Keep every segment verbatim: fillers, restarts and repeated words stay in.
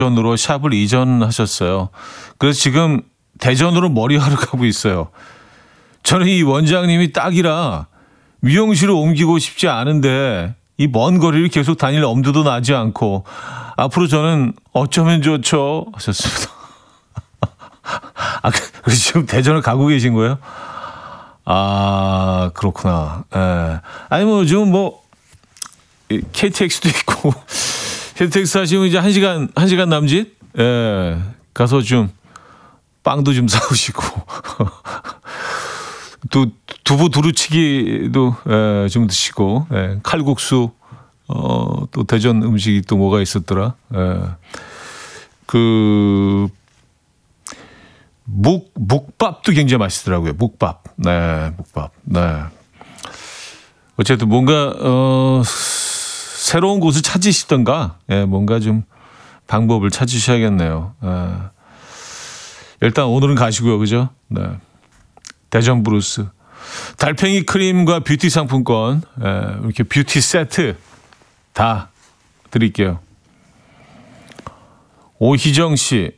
대전으로 샵을 이전하셨어요. 그래서 지금 대전으로 머리하러 가고 있어요. 저는 이 원장님이 딱이라 미용실을 옮기고 싶지 않은데 이 먼 거리를 계속 다닐 엄두도 나지 않고 앞으로 저는 어쩌면 좋죠 하셨습니다. 아, 그래서 지금 대전을 가고 계신 거예요? 아, 그렇구나. 예. 아니 뭐 지금 뭐 케이티엑스도 있고 케이티엑스 하시면 이제 한 시간 한 시간 남짓 예. 가서 좀 빵도 좀 사오시고 또 두부 두루치기도 예, 좀 드시고 예, 칼국수 어, 또 대전 음식이 또 뭐가 있었더라. 예. 그 묵, 묵밥도 굉장히 맛있더라고요. 묵밥. 네, 묵밥. 네. 어쨌든 뭔가 어, 새로운 곳을 찾으시던가 예, 뭔가 좀 방법을 찾으셔야겠네요. 예. 일단 오늘은 가시고요. 그죠? 네. 대전 브루스. 달팽이 크림과 뷰티 상품권, 예, 이렇게 뷰티 세트 다 드릴게요. 오희정 씨.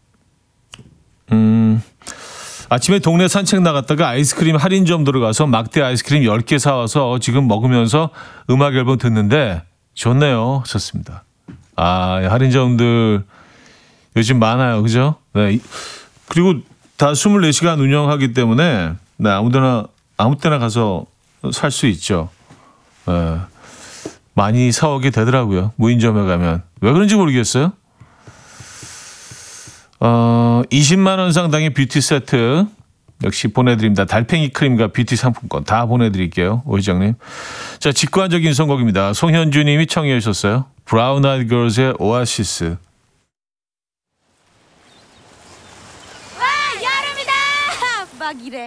음, 아침에 동네 산책 나갔다가 아이스크림 할인점 들어가서 막대 아이스크림 열 개 사와서 지금 먹으면서 음악 앨범 듣는데 좋네요. 좋습니다. 아, 할인점들 요즘 많아요. 그죠? 네. 그리고 다 이십사 시간 운영하기 때문에 네, 아무데나 아무 때나 가서 살 수 있죠. 네. 많이 사오게 되더라고요. 무인점에 가면. 왜 그런지 모르겠어요. 어, 이십만 원 상당의 뷰티 세트 역시 보내드립니다. 달팽이 크림과 뷰티 상품권 다 보내드릴게요. 오희정님. 자, 직관적인 선곡입니다. 송현주님이 청해 주셨어요. 브라운 아이드 걸스의 오아시스. 와, 여름이다! 막 이래.